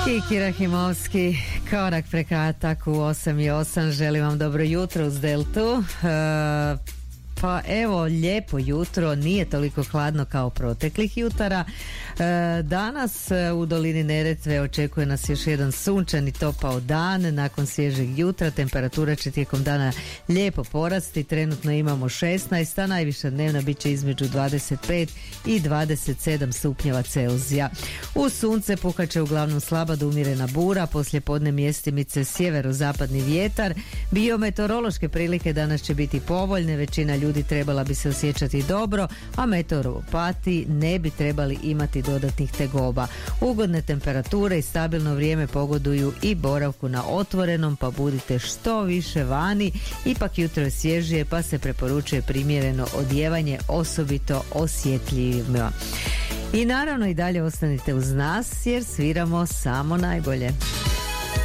Kiki Rahimovski, korak prekatak u 8:08. Želim vam dobro jutro uz Deltu. Pa evo, lijepo jutro, nije toliko hladno kao proteklih jutara. Danas u dolini Neretve očekuje nas još jedan sunčan i topao dan. Nakon svježeg jutra temperatura će tijekom dana lijepo porasti. Trenutno imamo 16, a najviša dnevna bit će između 25 i 27 stupnjeva Celzija. U sunce puhat će uglavnom slaba do umjerena bura, poslije podne mjestimice sjeverozapadni vjetar. Biometeorološke prilike danas će biti povoljne, većina ljudi trebala bi se osjećati dobro, a meteoropati ne bi trebali imati dodatnih tegoba. Ugodne temperature i stabilno vrijeme pogoduju i boravku na otvorenom, pa budite što više vani. Ipak jutro je svježije, pa se preporučuje primjereno odjevanje, osobito osjetljivima. I naravno i dalje ostanite uz nas jer sviramo samo najbolje.